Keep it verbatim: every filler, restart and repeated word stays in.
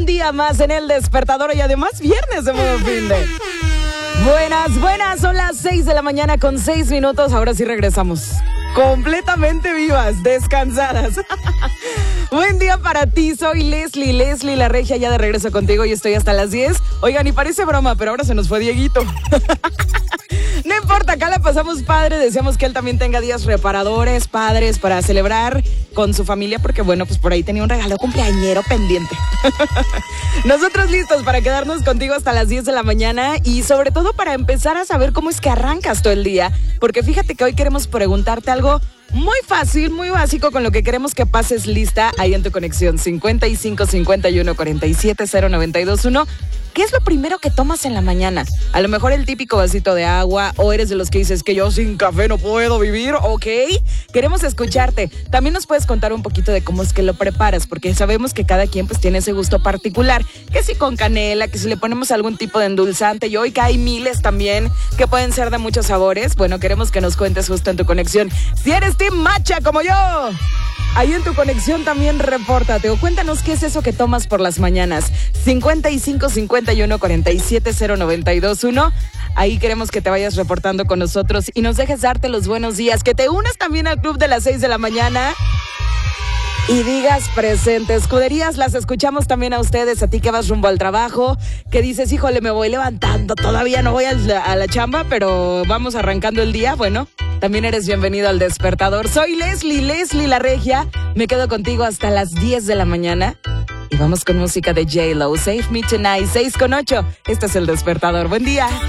un día más en El Despertador y además viernes de modo fin de. Buenas, buenas, son las seis de la mañana con seis minutos. Ahora sí regresamos. Completamente vivas, descansadas. Buen día para ti, soy Leslie, Leslie la Regia, ya de regreso contigo y estoy hasta las diez. Oigan, y parece broma, pero ahora se nos fue Dieguito. No importa, acá la pasamos padre, deseamos que él también tenga días reparadores, padres, para celebrar con su familia, porque bueno, pues por ahí tenía un regalo cumpleañero pendiente. Nosotros listos para quedarnos contigo hasta las diez de la mañana y sobre todo para empezar a saber cómo es que arrancas todo el día, porque fíjate que hoy queremos preguntarte algo muy fácil, muy básico, con lo que queremos que pases lista ahí en tu conexión cincuenta y cinco, cincuenta y uno, cuarenta y siete, cero noventa y dos uno. ¿Qué es lo primero que tomas en la mañana? A lo mejor el típico vasito de agua, o eres de los que dices que yo sin café no puedo vivir, ¿ok? Queremos escucharte. También nos puedes contar un poquito de cómo es que lo preparas, porque sabemos que cada quien pues tiene ese gusto particular, que si con canela, que si le ponemos algún tipo de endulzante, y hoy que hay miles también que pueden ser de muchos sabores. Bueno, queremos que nos cuentes justo en tu conexión. Si eres team matcha como yo, ahí en tu conexión también repórtate o cuéntanos qué es eso que tomas por las mañanas. cincuenta y cinco, cincuenta y uno, cuarenta y siete, cero noventa y dos uno. Ahí queremos que te vayas reportando con nosotros y nos dejes darte los buenos días, que te unas también al club de las seis de la mañana y digas presente. Escuderías, las escuchamos también a ustedes, a ti que vas rumbo al trabajo, que dices, híjole, me voy levantando, todavía no voy a la, a la chamba, pero vamos arrancando el día. Bueno, también eres bienvenido al Despertador. Soy Leslie, Leslie la Regia. Me quedo contigo hasta las diez de la mañana. Y vamos con música de J-Lo. Save Me Tonight, seis con ocho. Este es El Despertador. Buen día.